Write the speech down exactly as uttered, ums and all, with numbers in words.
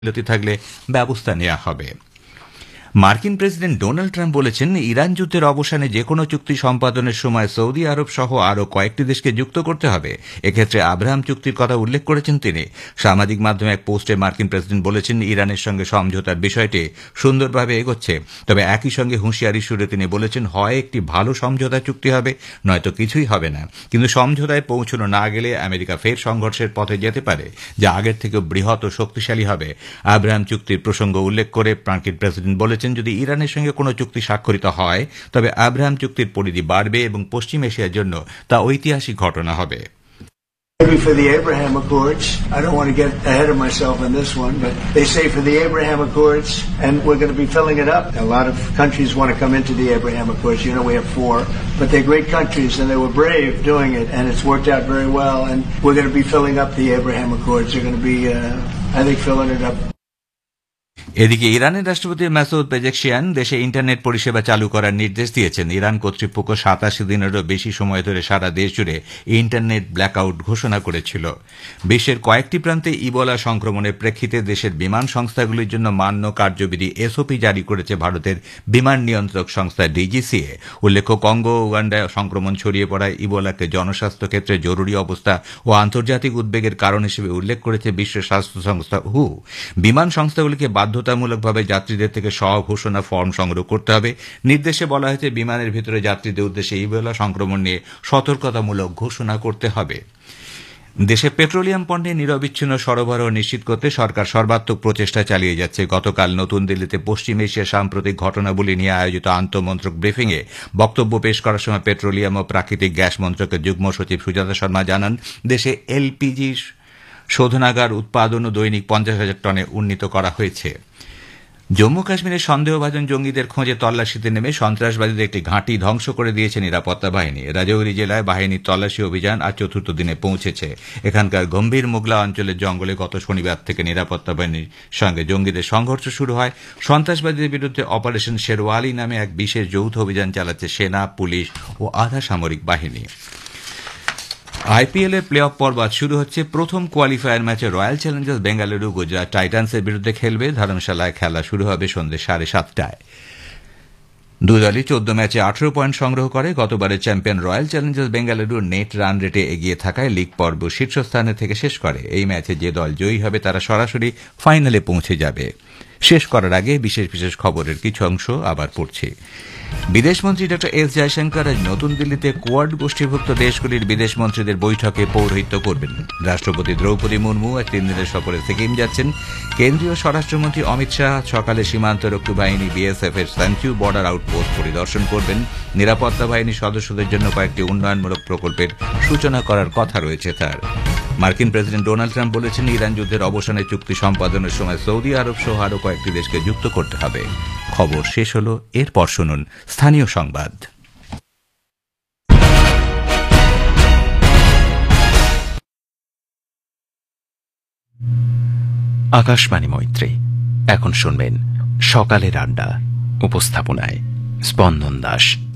বিরতি থাকলে ব্যবস্থা নেওয়া হবে। মার্কিন প্রেসিডেন্ট ডোনাল্ড ট্রাম্প বলেছেন, ইরান যুদ্ধের অবসানে যে কোনো চুক্তি সম্পাদনের সময় সৌদি আরব সহ আরও কয়েকটি দেশকে যুক্ত করতে হবে। এক্ষেত্রে আব্রাহাম চুক্তির কথা উল্লেখ করেছেন তিনি। সামাজিক মাধ্যমে এক পোস্টে মার্কিন প্রেসিডেন্ট বলেছেন, ইরানের সঙ্গে সমঝোতার বিষয়টি সুন্দরভাবে এগোচ্ছে, তবে একই সঙ্গে হুঁশিয়ারি সুরে তিনি বলেছেন, হয় একটি ভালো সমঝোতা চুক্তি হবে, নয়তো কিছুই হবে না। কিন্তু সমঝোতায় পৌঁছানো না গেলে আমেরিকা ফের সংঘর্ষের পথে যেতে পারে, যা আগের থেকে বৃহৎ ও শক্তিশালী হবে। আব্রাহাম চুক্তির প্রসঙ্গ উল্লেখ করে মার্কিন প্রেসিডেন্ট বলেছেন, যদি ইরানের সঙ্গে কোনো চুক্তি স্বাক্ষরিত হয় তবে আব্রাহাম চুক্তির পরিধি বাড়বে এবং পশ্চিম এশিয়ার জন্য তা ঐতিহাসিক ঘটনা হবে। Maybe for the Abraham Accords, I don't want to get ahead of myself on this one, but they say for the Abraham Accords, and we're going to be filling it up. A lot of countries want to come into the Abraham Accords. You know, we have four, but they're great countries, and they were brave doing it, and it's worked out very well, and we're going to be filling up the Abraham Accords. They're going to be, uh, I think, filling it up. এদিকে ইরানের রাষ্ট্রপতি মাসুদ পেজেকশিয়ান দেশে internet পরিষেবা চালু করার নির্দেশ দিয়েছেন। Iran কর্তৃপক্ষ সাতাশি দিনেরও বেশি সময় ধরে সারা দেশ জুড়ে ইন্টারনেট ব্ল্যাকআউট ঘোষণা করেছিল। বিশ্বের কয়েকটি প্রান্তে ইবোলা সংক্রমণের প্রেক্ষিতে দেশের বিমান সংস্থাগুলির জন্য মান্য কার্যবিধি এসওপি জারি করেছে ভারতের বিমান নিয়ন্ত্রক সংস্থা ডিজিসিএ। উল্লেখ্য, কঙ্গো ও উগান্ডায় সংক্রমণ ছড়িয়ে পড়ায় ইবোলাকে জনস্বাস্থ্য ক্ষেত্রে জরুরি অবস্থা ও আন্তর্জাতিক উদ্বেগের কারণ হিসেবে উল্লেখ করেছে বিশ্ব স্বাস্থ্য সংস্থা হু। বিমান সংস্থাগুলিকে বাধ্য বাধ্যতামূলকভাবে যাত্রীদের থেকে স্ব-ঘোষণা ফর্ম সংগ্রহ করতে হবে। নির্দেশে বলা হয়েছে, বিমানের ভিতরে যাত্রীদের উদ্দেশ্যে ইবোলা সংক্রমণ নিয়ে সতর্কতামূলক ঘোষণা করতে হবে। দেশে পেট্রোলিয়াম পণ্যের নিরবিচ্ছিন্ন সরবরাহ নিশ্চিত করতে সরকার সর্বাত্মক প্রচেষ্টা চালিয়ে যাচ্ছে। গতকাল নতুন দিল্লিতে পশ্চিম এশিয়ার সাম্প্রতিক ঘটনাবলী নিয়ে আয়োজিত আন্তঃমন্ত্রক ব্রিফিংয়ে বক্তব্য পেশ করার সময় পেট্রোলিয়াম ও প্রাকৃতিক গ্যাস মন্ত্রকের যুগ্ম সচিব সুজাতা শর্মা জানান, দেশে এলপিজি শোধনাগার উৎপাদন ও দৈনিক পঞ্চাশ হাজার টনে উন্নীত করা হয়েছে। জম্মু কাশ্মীরের সন্দেহভাজন জঙ্গিদের খোঁজে তল্লাশিতে নেমে সন্ত্রাসবাদীদের একটি ঘাঁটি ধ্বংস করে দিয়েছে নিরাপত্তা বাহিনী। রাজৌরি জেলায় বাহিনীর তল্লাশি অভিযান আজ চতুর্থ দিনে পৌঁছেছে। এখানকার গম্ভীর মোগলা অঞ্চলের জঙ্গলে গত শনিবার থেকে নিরাপত্তা বাহিনীর সঙ্গে জঙ্গিদের সংঘর্ষ শুরু হয়। সন্ত্রাসবাদীদের বিরুদ্ধে অপারেশন শেরওয়ালি নামে এক বিশেষ যৌথ অভিযান চালাচ্ছে সেনা, পুলিশ ও আধা সামরিক বাহিনী। আইপিএল এর প্লে অফ পর্ব আজ শুরু হচ্ছে। প্রথম কোয়ালিফায়ার ম্যাচে রয়্যাল চ্যালেঞ্জার্স বেঙ্গালুরু গুজরাট টাইটান্সের বিরুদ্ধে খেলবে। ধর্মশালায় খেলা শুরু হবে সন্ধ্যে সাড়ে সাতটায়। দুই দলই চোদ্দ ম্যাচে আঠারো পয়েন্ট সংগ্রহ করে। গতবারের champion royal Challengers Bengaluru net run রেটে এগিয়ে থাকায় লিগ পর্ব শীর্ষস্থানে থেকে শেষ করে। এই ম্যাচে যে দল জয়ী হবে তারা সরাসরি ফাইনালে পৌঁছে যাবে। শেষ করার আগে বিশেষ বিশেষ খবরের কিছু অংশ আবার পড়ছি। বিদেশমন্ত্রী ড এস জয়শঙ্কর আজ নতুন দিল্লিতে কোয়াড গোষ্ঠীভুক্ত দেশগুলির বিদেশমন্ত্রীদের বৈঠকে পৌরোহিত্য করবেন। রাষ্ট্রপতি দ্রৌপদী মুর্মু এক তিন দিনের সফরে সিকিম যাচ্ছেন। কেন্দ্রীয় স্বরাষ্ট্রমন্ত্রী অমিত শাহ সকালে সীমান্তরক্ষী বাহিনী বিএসএফ এর সাংচু বর্ডার আউটপোস্ট পরিদর্শন করবেন। নিরাপত্তা বাহিনীর সদস্যদের জন্য কয়েকটি উন্নয়নমূলক প্রকল্পের সূচনা করার কথা রয়েছে তার। মার্কিন প্রেসিডেন্ট ডোনাল্ড ট্রাম্প বলেছেন, ইরান যুদ্ধের অবসানে চুক্তি সম্পাদনের সময় সৌদি আরব সহ আরও কয়েকটি দেশকে যুক্ত করতে হবে। খবর শেষ হল। এরপর শুনুন স্থানীয় সংবাদ। আকাশবাণী মৈত্রী। এখন শুনবেন সকালের আড্ডা। উপস্থাপনায় স্পন্দন দাস।